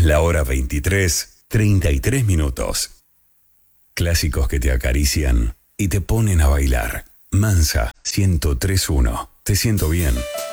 Es la hora 23:33. Clásicos que te acarician y te ponen a bailar. Mansa 103.1. Te siento bien.